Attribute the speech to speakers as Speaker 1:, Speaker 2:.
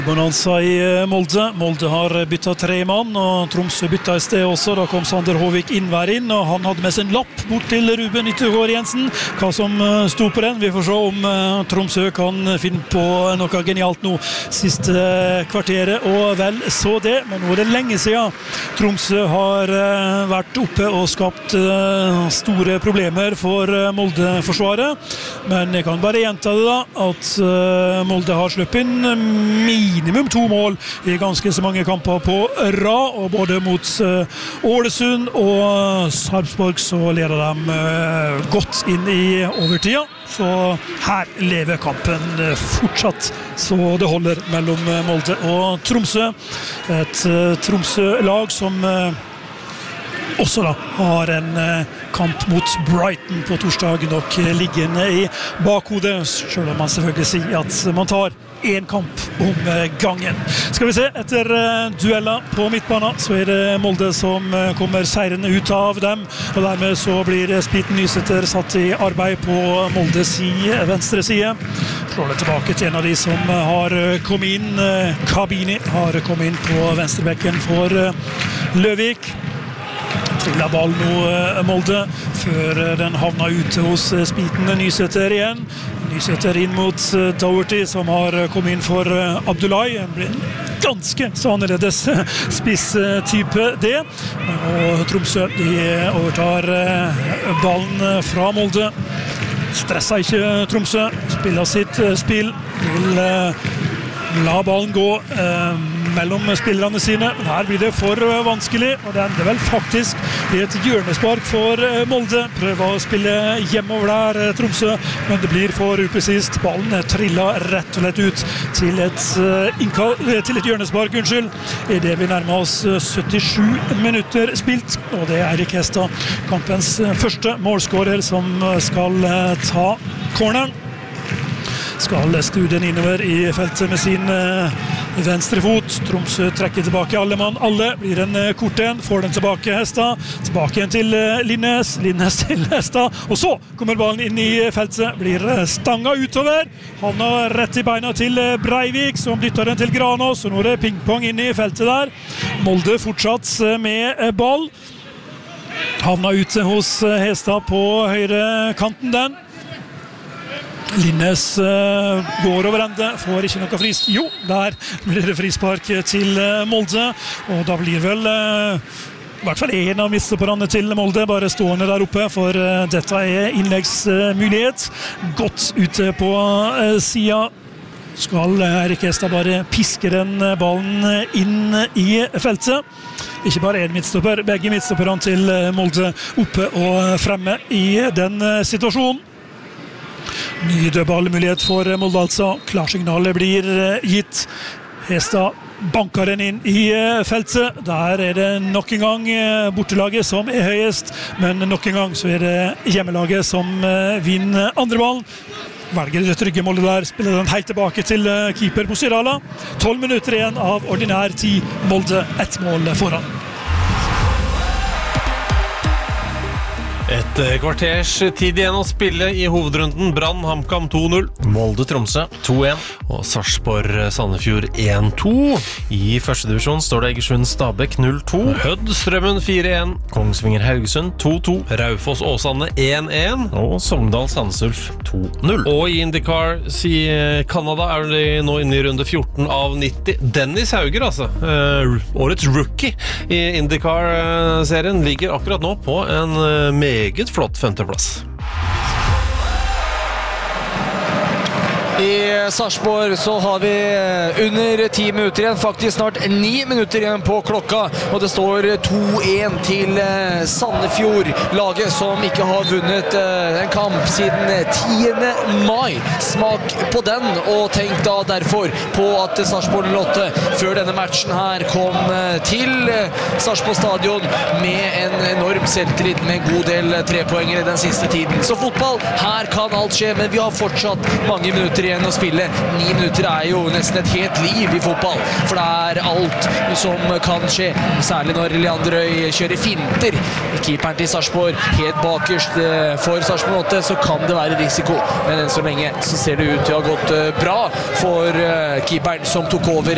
Speaker 1: Bonanza i Molde. Molde har byttet 3 mann, og Tromsø byttet i sted også. Da kom Sander Håvik Innvær inn, og han hadde med seg en lapp bort til Ruben Yttergård Jensen. Hva som sto på den, vi får se om Tromsø kan finne på noe genialt nå siste kvarteret, og vel så det. Men nå det lenge siden Tromsø har vært oppe og skapt store problemer for Molde-forsvaret. Men jeg kan bare gjenta det da, at Molde har sluppet inn minimum 2 mål i ganske så mange kamper på rad, og både mot Ålesund og Sarpsborg så leder de godt inn i overtida. Så her lever kampen fortsatt, så det holder mellom Molde og Tromsø. Et Tromsø-lag som også da har en kamp mot Brighton på torsdag nok liggende i bakhodet, selv om man selvfølgelig sier at man tar en kamp om gangen. Skal vi se, etter dueller på midtbanen så det Molde som kommer seirende ut av dem, og dermed så blir Spiten Nysæter satt i arbeid på Moldes venstre side. Slår det tilbake til en av de som har kommet inn. Kabini har kommet inn på venstrebekken for Løvik. Trilla ball nå Molde før den havna ute hos Spiten Nysæter igjen. Nysæter inn mot Doherty som har kommet inn for Abdullahi. Han blir en ganske så annerledes spisstype det. Og Tromsø de overtar ballen fra Molde. Stresser ikke Tromsø, spiller sitt spill. Vil la ballen gå mellom spillerne sine. Her blir det for vanskelig, og det ender vel faktisk i et hjørnespark for Molde. Prøver å spille hjemover der Tromsø, men det blir for upresist. Ballen trillet rett og slett ut til et hjørnespark, i det vi nærmer oss 77 minutter spilt, og det Eirik Hestad, kampens første målskårer, som skal ta corneren. Skal skru den innover i feltet med sin venstre fot. Tromsø trekker tilbake alle mann. Alle blir en kort en. Får den tilbake Hestad. Tilbake igjen til Linnes. Linnes til Hestad. Og så kommer ballen inn i feltet. Blir stanga utover. Han har rett i beina til Breivik, som dytter den til Granås. Og nå det pingpong inn i feltet der. Molde fortsatt med ball. Havna ute hos Hestad på høyre kanten den. Linnes går over ende, får ikke noe frispark. Jo, der blir det frispark til Molde, og da blir vel i hvert fall en av midtstopperne til Molde bare stående der oppe, for dette innleggsmulighet. Godt ute på siden. Skal Eirik Hestad bare piske den ballen inn i feltet. Ikke bare en midtstopper, begge midtstopperne til Molde oppe og fremme i den situasjonen. Ny dødballmulighet for Molde altså. Klarsignalet blir gitt. Hestad banker den inn i feltet. Der det nok en gang bortelaget som høyest, men nok en gang så det hjemmelaget som vinner andre ballen. Velger det trygge Molde der, spiller den helt tilbake til keeper Bosirala. 12 minutter igjen av ordinær tid. Molde 1 mål foran.
Speaker 2: Et kvarters tid igjen å spille i hovedrunden. Brann HamKam 2-0, Molde Tromsø 2-1 og Sarpsborg Sandefjord 1-2. I første divisjon står det Egersund Stabæk 0-2, Hødd Strømmen 4-1, Kongsvinger Haugesund 2-2, Raufoss Åsane 1-1 og Sogndal Sandnes Ulf 2-0. Og i IndyCar i Canada de nå inne i runde 14 av 90. Dennis Hauger, altså, årets rookie i IndyCar-serien, ligger akkurat nå på en meget flott 5. plass.
Speaker 3: I Sarpsborg så har vi under 10 minutter igjen, faktisk snart 9 minutter igjen på klokka, og det står 2-1 til Sandefjord, laget som ikke har vunnet en kamp siden 10. mai. Smak på den, og tenk da derfor på at Sarpsborg 08 før denne matchen her kom til Sarpsborg stadion med en enorm selvtillit med en god del 3-poenger i den siste tiden. Så fotball, her kan alt skje, men vi har fortsatt mange minutter igjen å spille. 9 minutter jo nesten et helt liv i fotball, for det alt som kan skje, særlig når Leander Øy kjører finter. Keeperen til Sarpsborg helt bakerst for Sarpsborg 8, så kan det være risiko, men enn så lenge så ser det ut til å ha gått bra for keeperen som tok over